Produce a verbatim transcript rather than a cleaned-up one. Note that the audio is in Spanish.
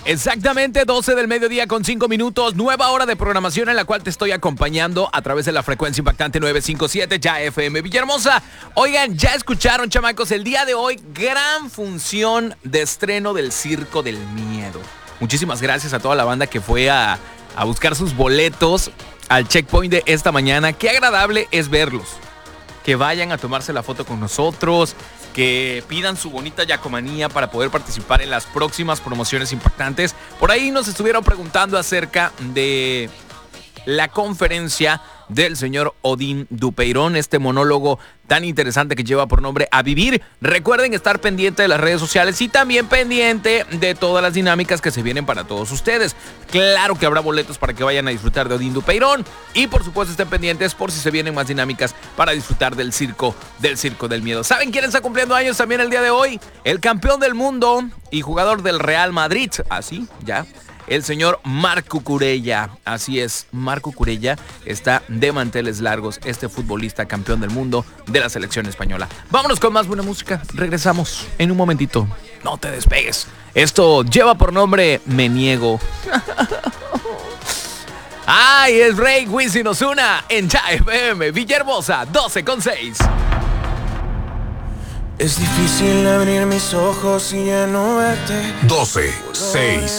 Exactamente, doce del mediodía con cinco minutos, nueva hora de programación en la cual te estoy acompañando a través de la frecuencia impactante novecientos cincuenta y siete, ya F M Villahermosa. Oigan, ya escucharon, chamacos, el día de hoy, gran función de estreno del Circo del Miedo. Muchísimas gracias a toda la banda que fue a, a buscar sus boletos al checkpoint de esta mañana. Qué agradable es verlos. Que vayan a tomarse la foto con nosotros, que pidan su bonita yacomanía para poder participar en las próximas promociones impactantes. Por ahí nos estuvieron preguntando acerca de la conferencia del señor Odín Dupeirón, este monólogo tan interesante que lleva por nombre A Vivir. Recuerden estar pendiente de las redes sociales y también pendiente de todas las dinámicas que se vienen para todos ustedes. Claro que habrá boletos para que vayan a disfrutar de Odín Dupeirón y por supuesto estén pendientes por si se vienen más dinámicas para disfrutar del circo, del Circo del Miedo. ¿Saben quién está cumpliendo años también el día de hoy? El campeón del mundo y jugador del Real Madrid. Así, ya. El señor Marco Cucurella, así es, Marco Cucurella está de manteles largos, este futbolista campeón del mundo de la selección española. Vámonos con más buena música, regresamos en un momentito, no te despegues. Esto lleva por nombre Me Niego. Ay, es Rey Wisin Ozuna en Ya F M Villahermosa, doce con seis. Es difícil abrir mis ojos y ya no verte. doce, seis.